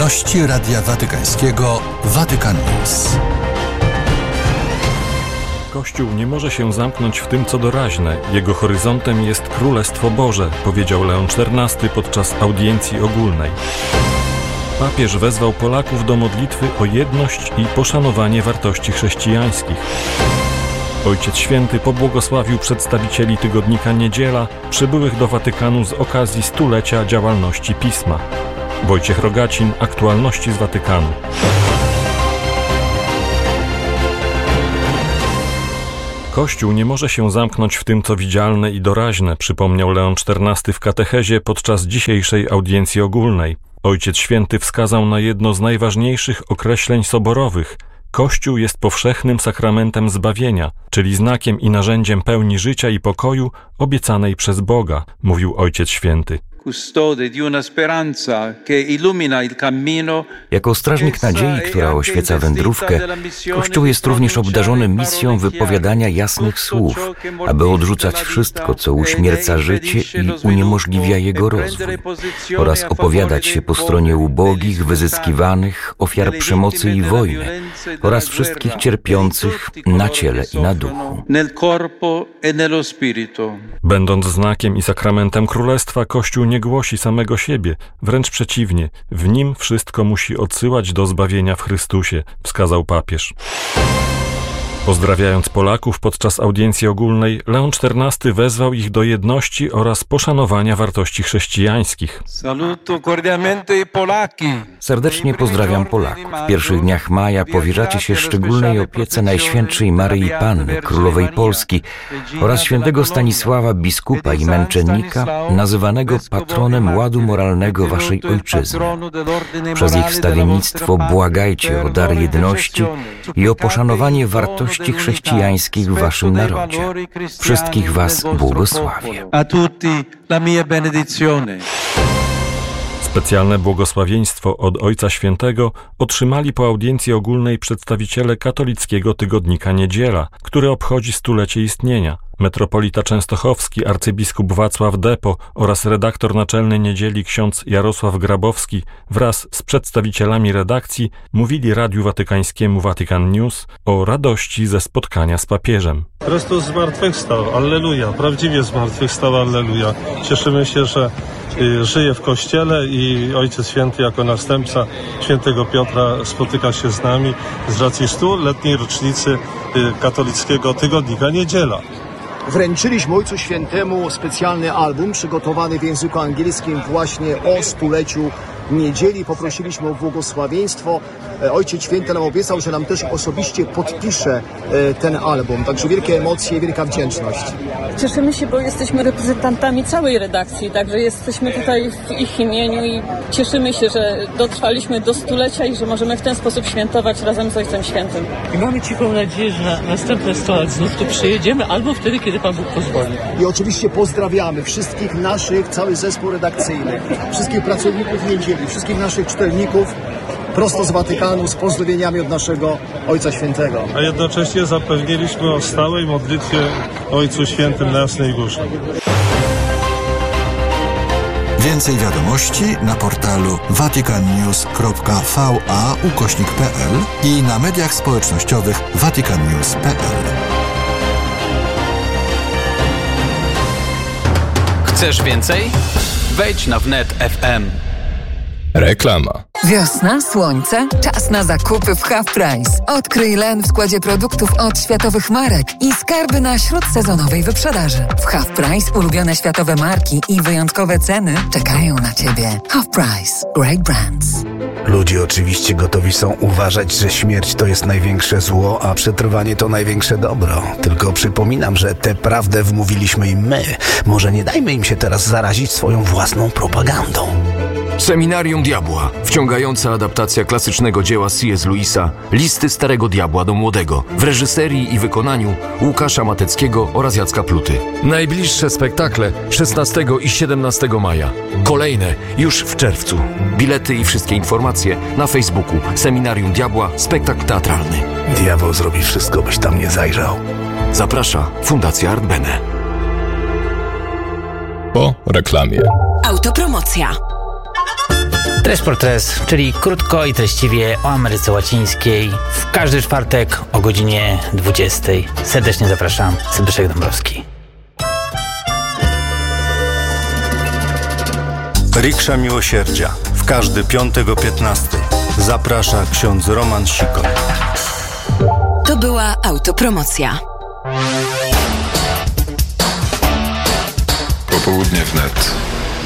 Gości Radia Watykańskiego Vatican News. Kościół nie może się zamknąć w tym, co doraźne. Jego horyzontem jest Królestwo Boże, powiedział Leon XIV podczas audiencji ogólnej. Papież wezwał Polaków do modlitwy o jedność i poszanowanie wartości chrześcijańskich. Ojciec Święty pobłogosławił przedstawicieli tygodnika Niedziela przybyłych do Watykanu z okazji 100-lecia działalności Pisma. Wojciech Rogacin, aktualności z Watykanu. Kościół nie może się zamknąć w tym, co widzialne i doraźne, przypomniał Leon XIV w katechezie podczas dzisiejszej audiencji ogólnej. Ojciec Święty wskazał na jedno z najważniejszych określeń soborowych. Kościół jest powszechnym sakramentem zbawienia, czyli znakiem i narzędziem pełni życia i pokoju obiecanej przez Boga, mówił Ojciec Święty. Jako strażnik nadziei, która oświeca wędrówkę, Kościół jest również obdarzony misją wypowiadania jasnych słów, aby odrzucać wszystko, co uśmierca życie i uniemożliwia jego rozwój, oraz opowiadać się po stronie ubogich, wyzyskiwanych, ofiar przemocy i wojny, oraz wszystkich cierpiących na ciele i na duchu. Będąc znakiem i sakramentem Królestwa, Kościół nie głosi samego siebie, wręcz przeciwnie, w nim wszystko musi odsyłać do zbawienia w Chrystusie, wskazał papież. Pozdrawiając Polaków podczas audiencji ogólnej, Leon XIV wezwał ich do jedności oraz poszanowania wartości chrześcijańskich. Serdecznie pozdrawiam Polaków. W pierwszych dniach maja powierzacie się szczególnej opiece Najświętszej Maryi Panny, Królowej Polski oraz świętego Stanisława, biskupa i męczennika, nazywanego patronem ładu moralnego waszej ojczyzny. Przez ich wstawiennictwo błagajcie o dar jedności i o poszanowanie wartości chrześcijańskich w waszym narodzie. Wszystkich was błogosławię. Specjalne błogosławieństwo od Ojca Świętego otrzymali po audiencji ogólnej przedstawiciele katolickiego tygodnika Niedziela, który obchodzi 100-lecie istnienia. Metropolita częstochowski arcybiskup Wacław Depo oraz redaktor naczelny Niedzieli ksiądz Jarosław Grabowski wraz z przedstawicielami redakcji mówili Radiu Watykańskiemu Vatican News o radości ze spotkania z papieżem. Chrystus zmartwychwstał, alleluja, prawdziwie zmartwychwstał, alleluja. Cieszymy się, że żyje w Kościele i Ojciec Święty jako następca świętego Piotra spotyka się z nami z racji 100-letniej rocznicy katolickiego tygodnika Niedziela. Wręczyliśmy Ojcu Świętemu specjalny album przygotowany w języku angielskim właśnie o 100-leciu Niedzieli. Poprosiliśmy o błogosławieństwo. Ojciec Święty nam obiecał, że nam też osobiście podpisze ten album. Także wielkie emocje, wielka wdzięczność. Cieszymy się, bo jesteśmy reprezentantami całej redakcji, także jesteśmy tutaj w ich imieniu i cieszymy się, że dotrwaliśmy do 100-lecia i że możemy w ten sposób świętować razem z Ojcem Świętym. I mamy cichą nadzieję, że na następne 100 lat znów tu przyjedziemy, albo wtedy, kiedy Pan Bóg pozwoli. I oczywiście pozdrawiamy wszystkich naszych, cały zespół redakcyjny, wszystkich pracowników Niedzieli, wszystkich naszych czytelników, prosto z Watykanu, z pozdrowieniami od naszego Ojca Świętego. A jednocześnie zapewniliśmy o stałej modlitwie Ojcu Świętym na Jasnej Górze. Więcej wiadomości na portalu vaticannews.va/pl i na mediach społecznościowych vaticannews.pl. Chcesz więcej? Wejdź na wnet FM. Reklama. Wiosna, słońce, czas na zakupy w Half Price. Odkryj len w składzie produktów od światowych marek i skarby na śródsezonowej wyprzedaży. W Half Price ulubione światowe marki i wyjątkowe ceny czekają na Ciebie. Half Price. Great brands. Ludzie oczywiście gotowi są uważać, że śmierć to jest największe zło, a przetrwanie to największe dobro. Tylko przypominam, że tę prawdę wmówiliśmy im my. Może nie dajmy im się teraz zarazić swoją własną propagandą. Seminarium Diabła. Wciągająca adaptacja klasycznego dzieła C.S. Lewisa Listy Starego Diabła do Młodego w reżyserii i wykonaniu Łukasza Mateckiego oraz Jacka Pluty. Najbliższe spektakle 16 i 17 maja. Kolejne już w czerwcu. Bilety i wszystkie informacje na Facebooku Seminarium Diabła, spektakl teatralny. Diabeł zrobi wszystko, byś tam nie zajrzał. Zaprasza Fundacja Art Bene. Po reklamie. Autopromocja. Tres por Tres, czyli krótko i treściwie o Ameryce Łacińskiej. W każdy czwartek o godzinie 20. Serdecznie zapraszam, Zbyszek Dąbrowski. Riksza Miłosierdzia. W każdy piątek o 15. Zaprasza ksiądz Roman Sikon. To była autopromocja. Popołudnie wnet.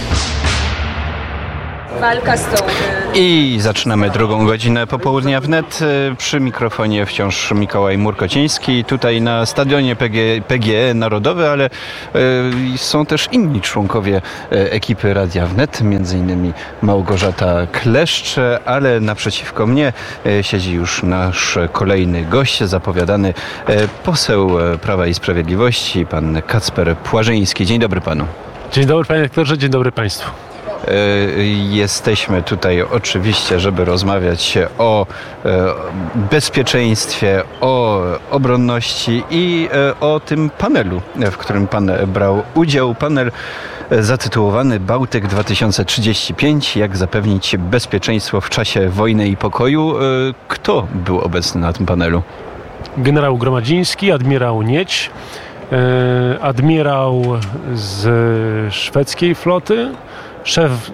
Walka z tą... I zaczynamy drugą godzinę popołudnia wnet. Przy mikrofonie wciąż Mikołaj Murkociński. Tutaj na stadionie PGE Narodowy, ale są też inni członkowie ekipy Radia Wnet, między innymi Małgorzata Kleszcz, ale naprzeciwko mnie siedzi już nasz kolejny gość, zapowiadany poseł Prawa i Sprawiedliwości, pan Kacper Płażyński. Dzień dobry panu. Dzień dobry panie rektorze, dzień dobry państwu. Jesteśmy tutaj oczywiście, żeby rozmawiać o bezpieczeństwie, o obronności i o tym panelu, w którym pan brał udział. Panel zatytułowany Bałtyk 2035. Jak zapewnić bezpieczeństwo w czasie wojny i pokoju. Kto był obecny na tym panelu? Generał Gromadziński, admirał Nieć, admirał z szwedzkiej floty, szef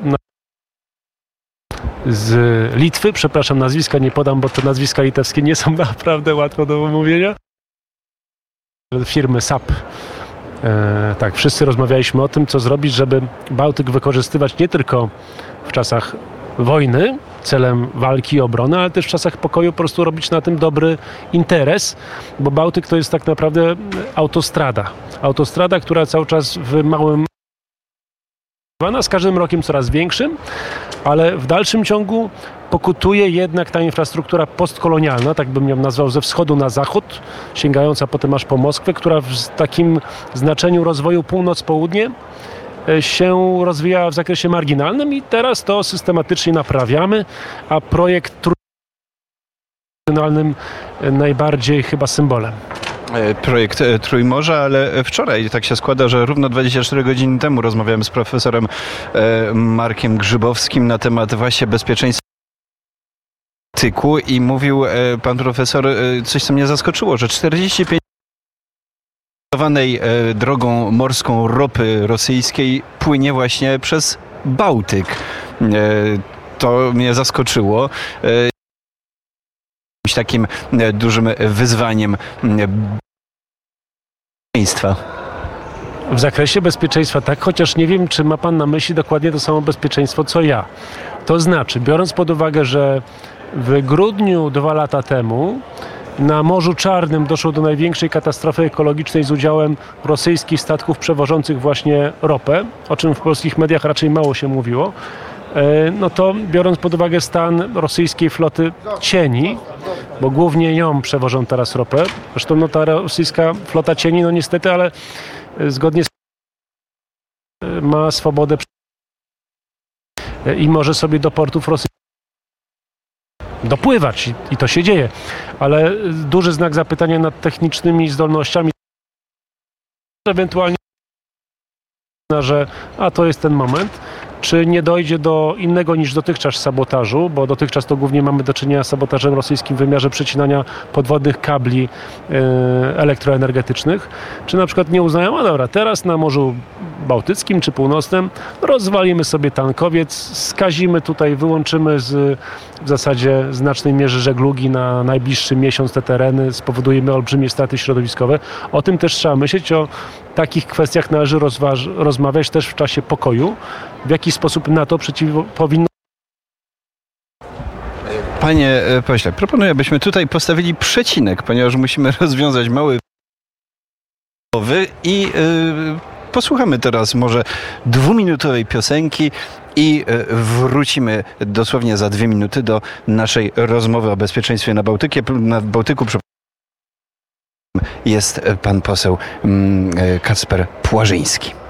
z Litwy, przepraszam, nazwiska nie podam, bo te nazwiska litewskie nie są naprawdę łatwe do wymówienia. Firmy SAP. Tak, wszyscy rozmawialiśmy o tym, co zrobić, żeby Bałtyk wykorzystywać nie tylko w czasach wojny, celem walki i obrony, ale też w czasach pokoju po prostu robić na tym dobry interes, bo Bałtyk to jest tak naprawdę autostrada. Autostrada, która cały czas w małym z każdym rokiem coraz większym, ale w dalszym ciągu pokutuje jednak ta infrastruktura postkolonialna, tak bym ją nazwał, ze wschodu na zachód, sięgająca potem aż po Moskwę, która w takim znaczeniu rozwoju północ-południe się rozwija w zakresie marginalnym i teraz to systematycznie naprawiamy, a projekt regionalnym najbardziej chyba symbolem. Projekt Trójmorza, ale wczoraj tak się składa, że równo 24 godziny temu rozmawiałem z profesorem Markiem Grzybowskim na temat właśnie bezpieczeństwa i mówił pan profesor coś, co mnie zaskoczyło, że 45 drogą morską ropy rosyjskiej płynie właśnie przez Bałtyk. To mnie zaskoczyło. Takim dużym wyzwaniem bezpieczeństwa. W zakresie bezpieczeństwa tak, chociaż nie wiem, czy ma pan na myśli dokładnie to samo bezpieczeństwo, co ja. To znaczy, biorąc pod uwagę, że w grudniu 2 lata temu na Morzu Czarnym doszło do największej katastrofy ekologicznej z udziałem rosyjskich statków przewożących właśnie ropę, o czym w polskich mediach raczej mało się mówiło, no to biorąc pod uwagę stan rosyjskiej floty cieni, bo głównie ją przewożą teraz ropę, zresztą no ta rosyjska flota cieni, no niestety, ale zgodnie z ma swobodę i może sobie do portów rosyjskich dopływać i to się dzieje, ale duży znak zapytania nad technicznymi zdolnościami, ewentualnie, że to jest ten moment, czy nie dojdzie do innego niż dotychczas sabotażu, bo dotychczas to głównie mamy do czynienia z sabotażem rosyjskim w wymiarze przecinania podwodnych kabli elektroenergetycznych, czy na przykład nie uznają, dobra, teraz na Morzu Bałtyckim czy Północnym rozwalimy sobie tankowiec, skazimy tutaj, wyłączymy w zasadzie znacznej mierze żeglugi na najbliższy miesiąc te tereny, spowodujemy olbrzymie straty środowiskowe. O tym też trzeba myśleć, o takich kwestiach należy rozmawiać też w czasie pokoju, w jaki sposób NATO powinno. Panie pośle, proponuję, abyśmy tutaj postawili przecinek, ponieważ musimy rozwiązać mały i posłuchamy teraz może 2-minutowej piosenki i wrócimy dosłownie za 2 minuty do naszej rozmowy o bezpieczeństwie na Bałtyku. Jest pan poseł Kacper Płażyński.